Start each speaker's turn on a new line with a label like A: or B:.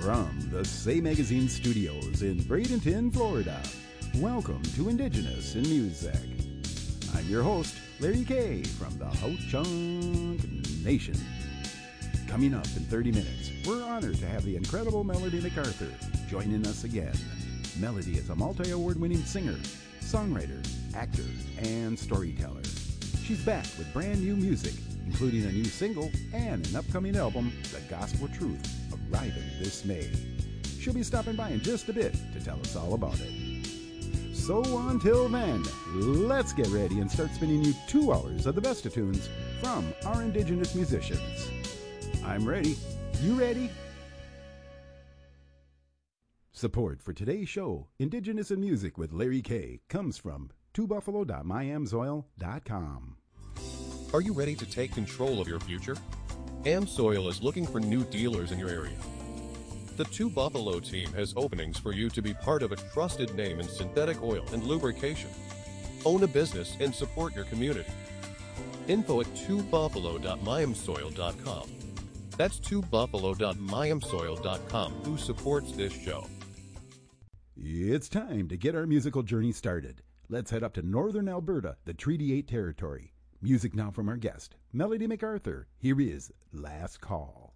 A: From the Say Magazine studios in Bradenton, Florida, welcome to Indigenous in Music. I'm your host, Larry Kay from the Ho-Chunk Nation. Coming up in 30 minutes, we're honored to have the incredible Melody MacArthur joining us again. Melody is a multi-award winning singer, songwriter, actor, and storyteller. She's back with brand new music, including a new single and an upcoming album, The Gospel Truth, arriving this May. She'll be stopping by in just a bit to tell us all about it. So until then, let's get ready and start spinning you 2 hours of the best of tunes from our Indigenous musicians. I'm ready. You ready? Support for today's show, Indigenous in Music with Larry Kay, comes from twobuffalo.myamsoil.com.
B: Are you ready to take control of your future? AmSoil is looking for new dealers in your area. The Two Buffalo team has openings for you to be part of a trusted name in synthetic oil and lubrication. Own a business and support your community. Info at twobuffalo.myamsoil.com. That's twobuffalo.myamsoil.com, who supports this show.
A: It's time to get our musical journey started. Let's head up to northern Alberta, the Treaty 8 territory. Music now from our guest, Melody MacArthur. Here is Last Call.